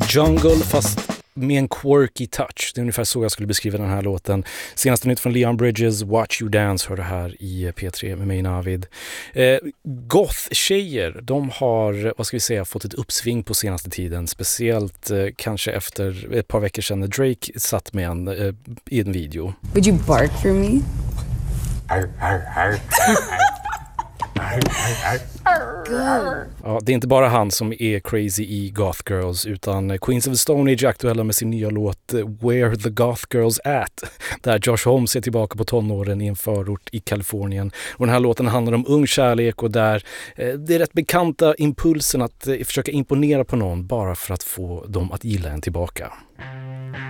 jungle fast med en quirky touch. Det är ungefär så jag skulle beskriva den här låten. Senaste nytt från Leon Bridges, Watch You Dance, hör det här i P3 med mig Navid. Goth-tjejer, de har, vad ska vi säga, fått ett uppsving på senaste tiden. Speciellt kanske efter ett par veckor sedan när Drake satt med en i en video. Would you bark for me? Ja, det är inte bara han som är crazy i Goth Girls, utan Queens of the Stone Age är aktuella med sin nya låt Where the Goth Girls At, där Josh Homme ser tillbaka på tonåren i en förort i Kalifornien. Och den här låten handlar om ung kärlek och där det är rätt bekanta impulsen att försöka imponera på någon bara för att få dem att gilla en tillbaka.